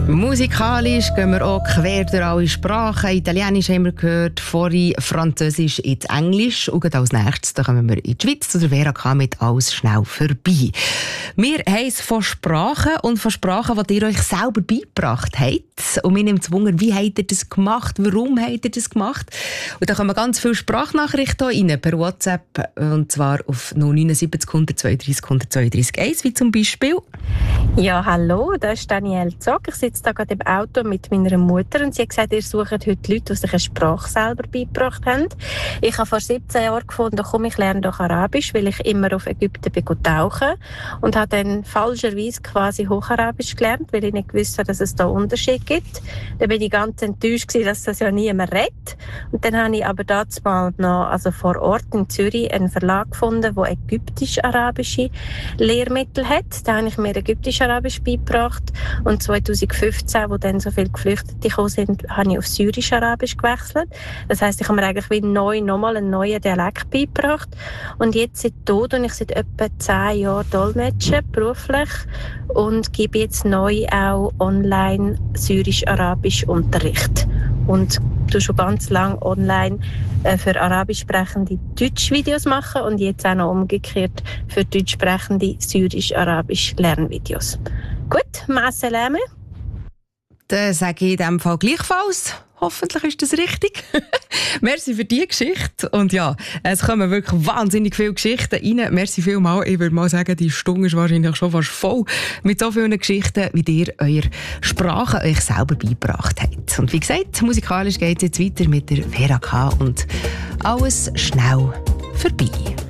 Musikalisch gehen wir auch quer durch alle Sprachen. Italienisch haben wir gehört, vorhin Französisch ins Englisch. Und als nächstes da kommen wir in die Schweiz zu der Vera K. mit «Alles schnell vorbei». Wir haben es von Sprachen und von Sprachen, die ihr euch selber beigebracht habt. Und mir nimmt es Wunder, wie habt ihr das gemacht? Warum habt ihr das gemacht? Und da kommen ganz viele Sprachnachrichten rein per WhatsApp. Und zwar auf 079 132 132 1, wie zum Beispiel. Ja, hallo, da ist Danielle Zock. Ich sitze da gerade im Auto mit meiner Mutter und sie hat gesagt, ihr sucht heute Leute, die sich eine Sprache selber beigebracht haben. Ich habe vor 17 Jahren gefunden, komm, ich lerne doch Arabisch, weil ich immer auf Ägypten bin tauchen und habe dann falscherweise quasi Hocharabisch gelernt, weil ich nicht gewusst habe, dass es da Unterschied gibt. Da bin ich ganz enttäuscht gewesen, dass das ja niemand redet. Und dann habe ich aber dazu mal noch, also vor Ort in Zürich, einen Verlag gefunden, der ägyptisch-arabische Lehrmittel hat. Da habe ich mir ägyptisch-arabisch beigebracht und 2015, wo dann so viele Geflüchtete gekommen sind, habe ich auf Syrisch-Arabisch gewechselt. Das heisst, ich habe mir eigentlich wie neu nochmal einen neuen Dialekt beigebracht. Und jetzt seit Tod und ich seit etwa 10 Jahren dolmetsche, beruflich, und gebe jetzt neu auch online Syrisch-Arabisch Unterricht. Und du schon ganz lange online für arabisch sprechende Deutsch-Videos machen und jetzt auch noch umgekehrt für deutsch sprechende Syrisch-Arabisch Lernvideos. Gut, ma salame. Dann sage ich in diesem Fall gleichfalls. Hoffentlich ist das richtig. Merci für diese Geschichte. Und ja, es kommen wirklich wahnsinnig viele Geschichten rein. Merci vielmals. Ich würde mal sagen, die Stunde ist wahrscheinlich schon fast voll mit so vielen Geschichten, wie ihr eure Sprache euch selber beigebracht habt. Und wie gesagt, musikalisch geht es jetzt weiter mit der Vera K. und «Alles schnell vorbei».